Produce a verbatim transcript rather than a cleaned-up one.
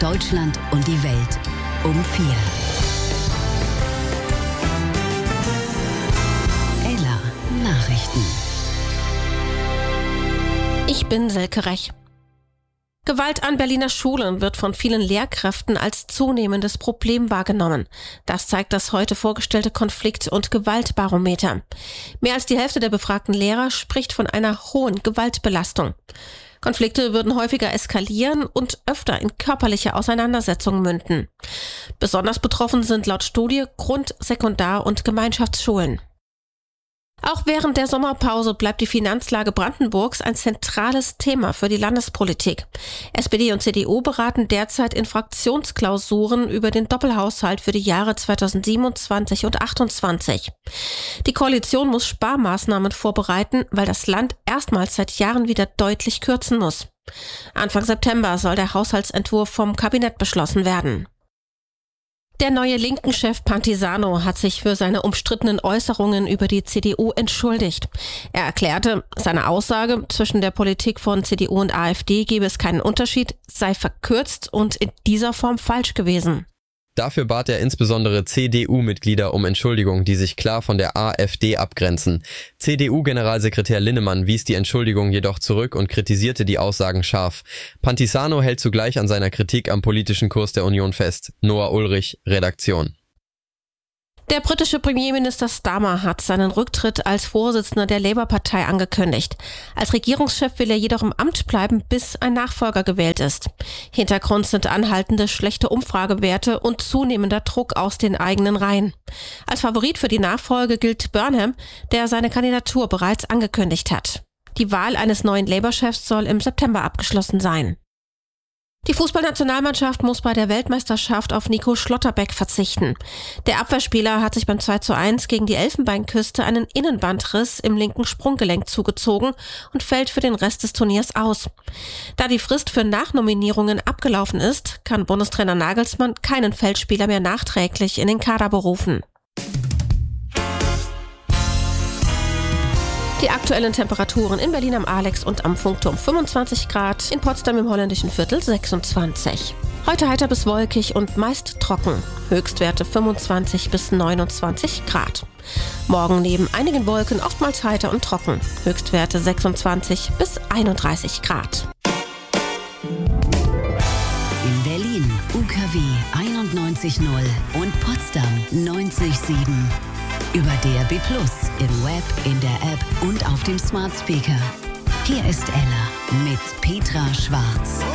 Deutschland und die Welt um vier. Ella Nachrichten. Ich bin Silke Rech. Gewalt an Berliner Schulen wird von vielen Lehrkräften als zunehmendes Problem wahrgenommen. Das zeigt das heute vorgestellte Konflikt- und Gewaltbarometer. Mehr als die Hälfte der befragten Lehrer spricht von einer hohen Gewaltbelastung. Konflikte würden häufiger eskalieren und öfter in körperliche Auseinandersetzungen münden. Besonders betroffen sind laut Studie Grund-, Sekundar- und Gemeinschaftsschulen. Auch während der Sommerpause bleibt die Finanzlage Brandenburgs ein zentrales Thema für die Landespolitik. S P D und C D U beraten derzeit in Fraktionsklausuren über den Doppelhaushalt für die Jahre zweitausendsiebenundzwanzig und achtundzwanzig. Die Koalition muss Sparmaßnahmen vorbereiten, weil das Land erstmals seit Jahren wieder deutlich kürzen muss. Anfang September soll der Haushaltsentwurf vom Kabinett beschlossen werden. Der neue Linken-Chef Pantisano hat sich für seine umstrittenen Äußerungen über die C D U entschuldigt. Er erklärte, seine Aussage, zwischen der Politik von C D U und AfD gebe es keinen Unterschied, sei verkürzt und in dieser Form falsch gewesen. Dafür bat er insbesondere C D U-Mitglieder um Entschuldigung, die sich klar von der AfD abgrenzen. C D U-Generalsekretär Linnemann wies die Entschuldigung jedoch zurück und kritisierte die Aussagen scharf. Pantisano hält zugleich an seiner Kritik am politischen Kurs der Union fest. Noah Ulrich, Redaktion. Der britische Premierminister Starmer hat seinen Rücktritt als Vorsitzender der Labour-Partei angekündigt. Als Regierungschef will er jedoch im Amt bleiben, bis ein Nachfolger gewählt ist. Hintergrund sind anhaltende schlechte Umfragewerte und zunehmender Druck aus den eigenen Reihen. Als Favorit für die Nachfolge gilt Burnham, der seine Kandidatur bereits angekündigt hat. Die Wahl eines neuen Labour-Chefs soll im September abgeschlossen sein. Die Fußballnationalmannschaft muss bei der Weltmeisterschaft auf Nico Schlotterbeck verzichten. Der Abwehrspieler hat sich beim zwei zu eins gegen die Elfenbeinküste einen Innenbandriss im linken Sprunggelenk zugezogen und fällt für den Rest des Turniers aus. Da die Frist für Nachnominierungen abgelaufen ist, kann Bundestrainer Nagelsmann keinen Feldspieler mehr nachträglich in den Kader berufen. Die aktuellen Temperaturen in Berlin am Alex und am Funkturm fünfundzwanzig Grad, in Potsdam im holländischen Viertel sechsundzwanzig. Heute heiter bis wolkig und meist trocken. Höchstwerte fünfundzwanzig bis neunundzwanzig Grad. Morgen neben einigen Wolken oftmals heiter und trocken. Höchstwerte sechsundzwanzig bis einunddreißig Grad. In Berlin U K W einundneunzig Komma null und Potsdam neunzig Komma sieben. Über D A B plus, im Web, in der App und auf dem Smart Speaker. Hier ist Ella mit Petra Schwarz.